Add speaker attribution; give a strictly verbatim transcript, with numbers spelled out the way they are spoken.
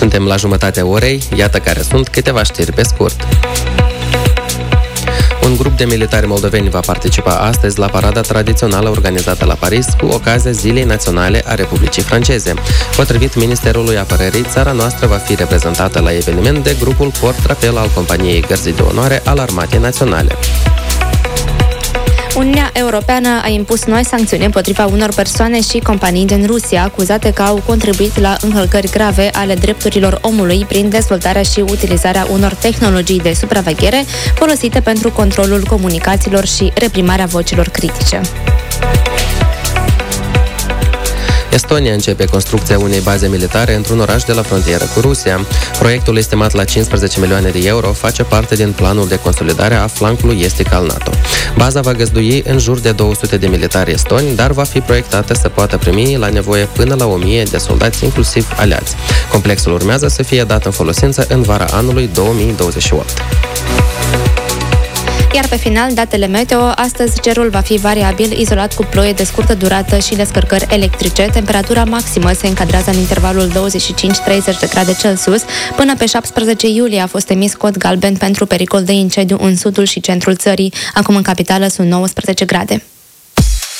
Speaker 1: Suntem la jumătatea orei, iată care sunt câteva știri pe scurt. Un grup de militari moldoveni va participa astăzi la parada tradițională organizată la Paris cu ocazia Zilei Naționale a Republicii Franceze. Potrivit Ministerului Apărării, țara noastră va fi reprezentată la eveniment de grupul Port-Rapel al companiei Gărzii de Onoare al Armatei Naționale.
Speaker 2: Uniunea Europeană a impus noi sancțiuni împotriva unor persoane și companii din Rusia, acuzate că au contribuit la încălcări grave ale drepturilor omului prin dezvoltarea și utilizarea unor tehnologii de supraveghere folosite pentru controlul comunicațiilor și reprimarea vocilor critice.
Speaker 1: Estonia începe construcția unei baze militare într-un oraș de la frontieră cu Rusia. Proiectul, estimat la cincisprezece milioane de euro, face parte din planul de consolidare a flancului estic al NATO. Baza va găzdui în jur de două sute de militari estoni, dar va fi proiectată să poată primi la nevoie până la o mie de soldați, inclusiv aliați. Complexul urmează să fie dat în folosință în vara anului două mii douăzeci și opt.
Speaker 2: Iar pe final, datele meteo, astăzi cerul va fi variabil, izolat cu ploie de scurtă durată și descărcări electrice. Temperatura maximă se încadrează în intervalul douăzeci și cinci treizeci de grade Celsius. Până pe șaptesprezece iulie a fost emis cod galben pentru pericol de incendiu în sudul și centrul țării. Acum în capitală sunt nouăsprezece grade.